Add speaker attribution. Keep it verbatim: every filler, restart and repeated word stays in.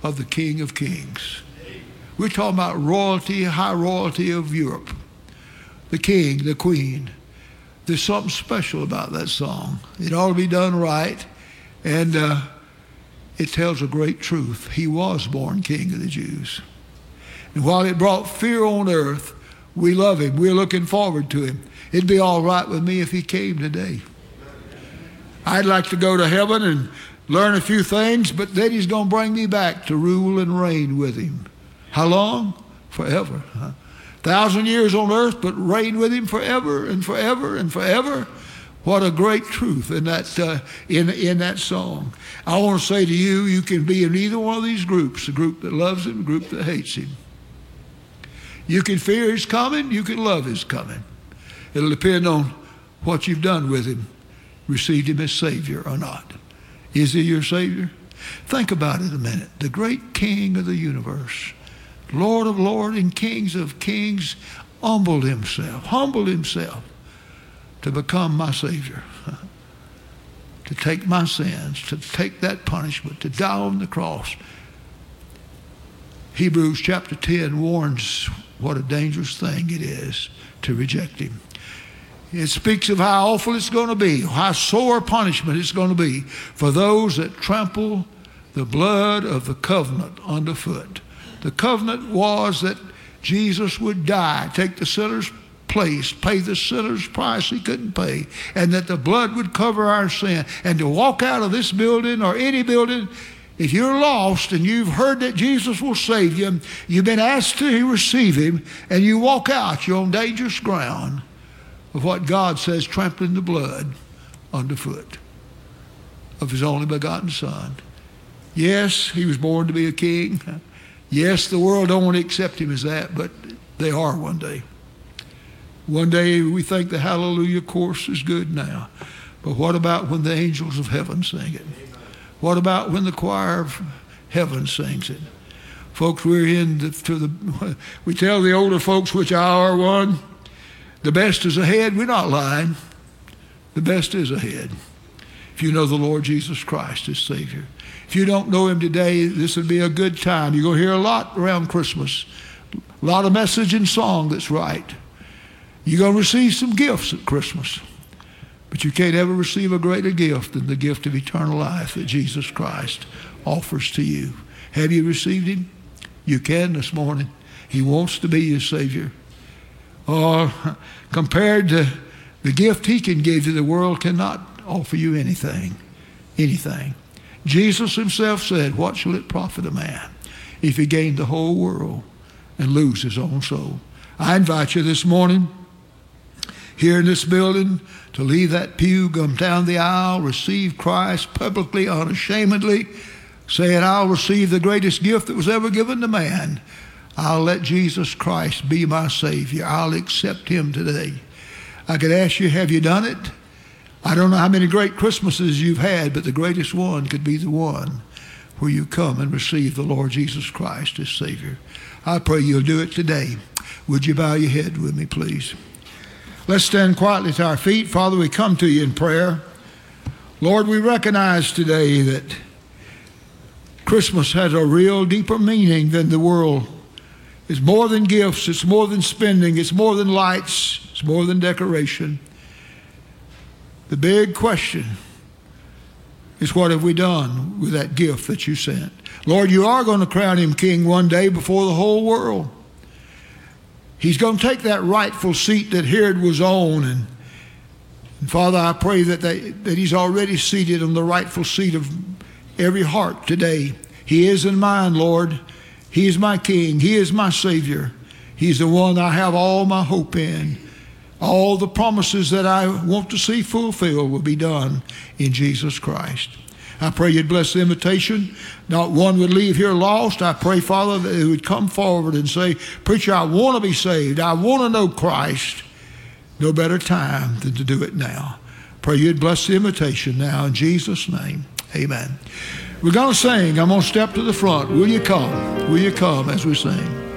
Speaker 1: of the King of Kings. We're talking about royalty, high royalty of Europe. The king, the queen. There's something special about that song. It ought to be done right. And uh, it tells a great truth. He was born King of the Jews. And while it brought fear on earth, we love him. We're looking forward to him. It'd be all right with me if he came today. I'd like to go to heaven and learn a few things, but then he's going to bring me back to rule and reign with him. How long? Forever. Huh? Thousand years on earth, but reign with him forever and forever and forever. What a great truth in that uh, in in that song. I want to say to you, you can be in either one of these groups, a group that loves him, a group that hates him. You can fear his coming, you can love his coming. It'll depend on what you've done with him, received him as Savior or not. Is he your Savior? Think about it a minute. The great King of the universe, Lord of lords and Kings of kings, humbled himself, humbled himself to become my Savior, to take my sins, to take that punishment, to die on the cross. Hebrews chapter ten warns what a dangerous thing it is to reject him. It speaks of how awful it's going to be, how sore punishment it's going to be for those that trample the blood of the covenant underfoot. The covenant was that Jesus would die, take the sinner's place, pay the sinner's price he couldn't pay, and that the blood would cover our sin. And to walk out of this building or any building, if you're lost and you've heard that Jesus will save you, you've been asked to receive him, and you walk out, you're on dangerous ground of what God says, trampling the blood underfoot of his only begotten Son. Yes, he was born to be a king. Yes, the world don't want to accept him as that, but they are one day. One day we think the hallelujah chorus is good now. But what about when the angels of heaven sing it? What about when the choir of heaven sings it? Folks, we're in the, to the, we tell the older folks, which I are one, the best is ahead. We're not lying. The best is ahead. If you know the Lord Jesus Christ as Savior. If you don't know him today, this would be a good time. You're going to hear a lot around Christmas. A lot of message and song that's right. You're going to receive some gifts at Christmas. But you can't ever receive a greater gift than the gift of eternal life that Jesus Christ offers to you. Have you received him? You can this morning. He wants to be your Savior. Or compared to the gift he can give you, the world cannot offer you anything. Anything. Jesus himself said, what shall it profit a man if he gained the whole world and lose his own soul? I invite you this morning here in this building to leave that pew, come down the aisle, receive Christ publicly, unashamedly, saying, I'll receive the greatest gift that was ever given to man. I'll let Jesus Christ be my Savior. I'll accept him today. I could ask you, have you done it? I don't know how many great Christmases you've had, but the greatest one could be the one where you come and receive the Lord Jesus Christ as Savior. I pray you'll do it today. Would you bow your head with me, please? Let's stand quietly to our feet. Father, we come to you in prayer. Lord, we recognize today that Christmas has a real deeper meaning than the world. It's more than gifts. It's more than spending. It's more than lights. It's more than decoration. The big question is, what have we done with that gift that you sent? Lord, you are going to crown him king one day before the whole world. He's going to take that rightful seat that Herod was on. And, and Father, I pray that, they, that he's already seated on the rightful seat of every heart today. He is in mine, Lord. He is my king. He is my Savior. He's the one I have all my hope in. All the promises that I want to see fulfilled will be done in Jesus Christ. I pray you'd bless the invitation. Not one would leave here lost. I pray, Father, that they would come forward and say, Preacher, I want to be saved. I want to know Christ. No better time than to do it now. Pray you'd bless the invitation now in Jesus' name. Amen. We're going to sing. I'm going to step to the front. Will you come? Will you come as we sing?